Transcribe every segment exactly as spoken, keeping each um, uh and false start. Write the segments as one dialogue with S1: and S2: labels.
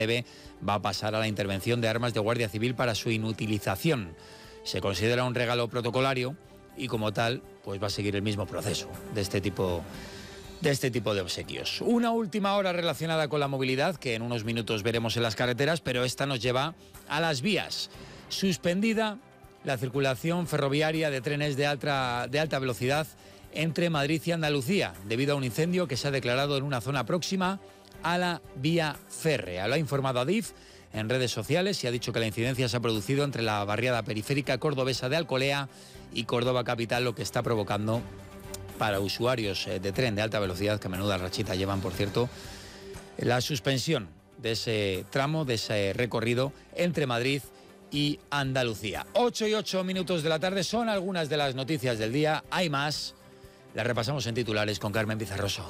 S1: va a pasar a la intervención de armas de Guardia Civil para su inutilización. Se considera un regalo protocolario y como tal, pues va a seguir el mismo proceso de este tipo de este tipo de obsequios. Una última hora relacionada con la movilidad, que en unos minutos veremos en las carreteras, pero esta nos lleva a las vías. Suspendida la circulación ferroviaria de trenes de alta, de alta velocidad entre Madrid y Andalucía, debido a un incendio que se ha declarado en una zona próxima a la vía férrea. Lo ha informado Adif en redes sociales y ha dicho que la incidencia se ha producido entre la barriada periférica cordobesa de Alcolea y Córdoba capital, lo que está provocando para usuarios de tren de alta velocidad, que a menuda rachita llevan, por cierto, la suspensión de ese tramo, de ese recorrido entre Madrid y Andalucía. ocho y ocho minutos de la tarde son algunas de las noticias del día. Hay más. Las repasamos en titulares con Carmen Pizarroso.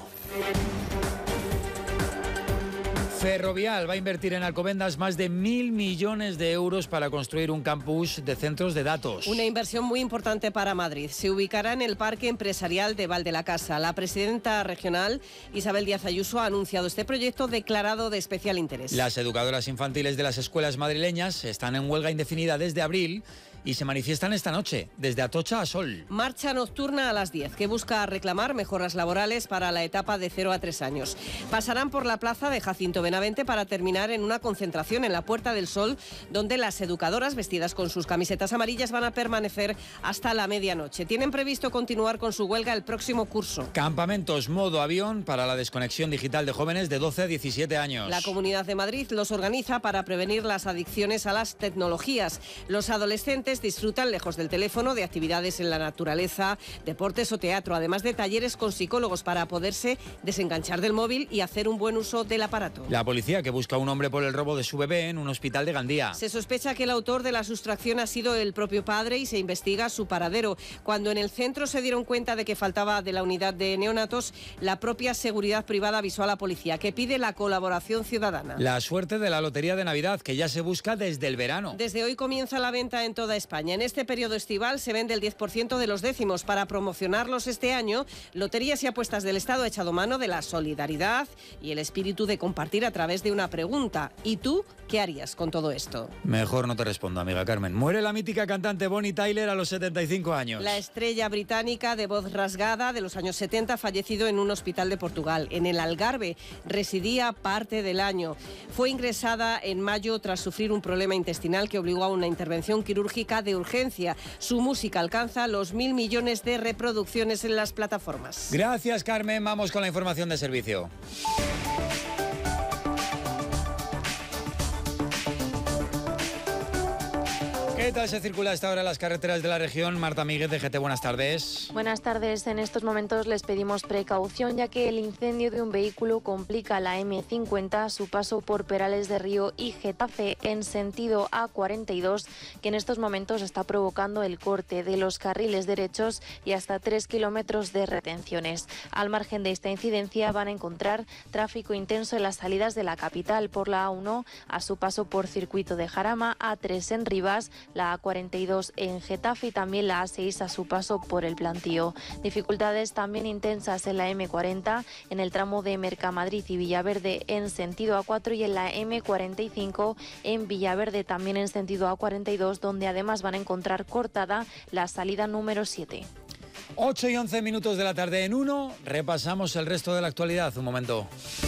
S1: Ferrovial va a invertir en Alcobendas más de mil millones de euros para construir un campus de centros de datos.
S2: Una inversión muy importante para Madrid. Se ubicará en el Parque Empresarial de Val de la Casa. La presidenta regional, Isabel Díaz Ayuso, ha anunciado este proyecto declarado de especial interés.
S1: Las educadoras infantiles de las escuelas madrileñas están en huelga indefinida desde abril y se manifiestan esta noche, desde Atocha a Sol.
S2: Marcha nocturna a las diez, que busca reclamar mejoras laborales para la etapa de cero a tres años. Pasarán por la plaza de Jacinto Benavente para terminar en una concentración en la Puerta del Sol, donde las educadoras, vestidas con sus camisetas amarillas, van a permanecer hasta la medianoche. Tienen previsto continuar con su huelga el próximo curso.
S1: Campamentos modo avión para la desconexión digital de jóvenes de doce a diecisiete años.
S2: La Comunidad de Madrid los organiza para prevenir las adicciones a las tecnologías. Los adolescentes disfrutan, lejos del teléfono, de actividades en la naturaleza, deportes o teatro, además de talleres con psicólogos para poderse desenganchar del móvil y hacer un buen uso del aparato.
S1: La policía, que busca a un hombre por el robo de su bebé en un hospital de Gandía.
S2: Se sospecha que el autor de la sustracción ha sido el propio padre y se investiga su paradero. Cuando en el centro se dieron cuenta de que faltaba de la unidad de neonatos, la propia seguridad privada avisó a la policía, que pide la colaboración ciudadana.
S1: La suerte de la Lotería de Navidad, que ya se busca desde el verano.
S2: Desde hoy comienza la venta en toda España. En este periodo estival se vende el diez por ciento de los décimos. Para promocionarlos este año, Loterías y Apuestas del Estado ha echado mano de la solidaridad y el espíritu de compartir a través de una pregunta. ¿Y tú qué harías con todo esto?
S1: Mejor no te respondo, amiga Carmen. Muere la mítica cantante Bonnie Tyler a los setenta y cinco años.
S2: La estrella británica de voz rasgada de los años setenta ha fallecido en un hospital de Portugal. En el Algarve residía parte del año. Fue ingresada en mayo tras sufrir un problema intestinal que obligó a una intervención quirúrgica de urgencia. Su música alcanza los mil millones de reproducciones en las plataformas.
S1: Gracias, Carmen. Vamos con la información de servicio. ¿Qué tal se circula a esta hora en las carreteras de la región? Marta Míguez, de G T, buenas tardes.
S3: Buenas tardes. En estos momentos les pedimos precaución, ya que el incendio de un vehículo complica la eme cincuenta a su paso por Perales de Río y Getafe en sentido A cuarenta y dos, que en estos momentos está provocando el corte de los carriles derechos y hasta tres kilómetros de retenciones. Al margen de esta incidencia van a encontrar tráfico intenso en las salidas de la capital por la A uno a su paso por Circuito de Jarama, A tres en Rivas, la A cuarenta y dos en Getafe y también la A seis a su paso por el Plantío. Dificultades también intensas en la eme cuarenta, en el tramo de Mercamadrid y Villaverde en sentido A cuatro y en la eme cuarenta y cinco en Villaverde también en sentido A cuarenta y dos, donde además van a encontrar cortada la salida número siete.
S1: ocho y once minutos de la tarde en uno. Repasamos el resto de la actualidad. Un momento.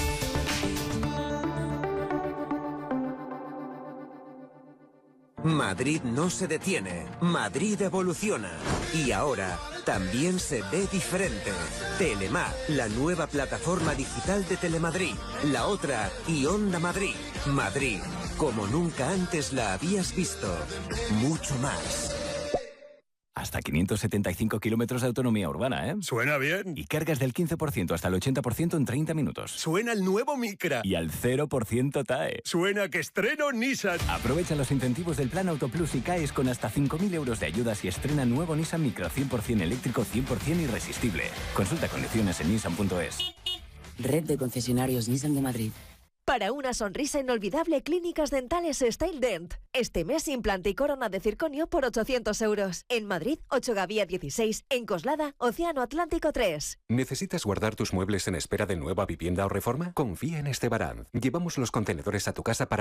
S4: Madrid no se detiene, Madrid evoluciona y ahora también se ve diferente. Telemar, la nueva plataforma digital de Telemadrid, la otra y Onda Madrid. Madrid, como nunca antes la habías visto, mucho más.
S5: Hasta quinientos setenta y cinco kilómetros de autonomía urbana, ¿eh?
S6: Suena bien.
S5: Y cargas del quince por ciento hasta el ochenta por ciento en treinta minutos.
S6: Suena el nuevo Micra.
S5: Y al cero por ciento T A E.
S6: Suena que estreno Nissan.
S5: Aprovecha los incentivos del Plan Autoplus y caes con hasta cinco mil euros de ayudas y estrena nuevo Nissan Micra cien por ciento eléctrico, cien por ciento irresistible. Consulta condiciones en nissan punto es.
S7: Red de concesionarios Nissan de Madrid.
S8: Para una sonrisa inolvidable, Clínicas Dentales Style Dent. Este mes, implante y corona de circonio por ochocientos euros. En Madrid, ocho Gavía dieciséis. En Coslada, Océano Atlántico tres.
S9: ¿Necesitas guardar tus muebles en espera de nueva vivienda o reforma? Confía en Estebaranz. Llevamos los contenedores a tu casa para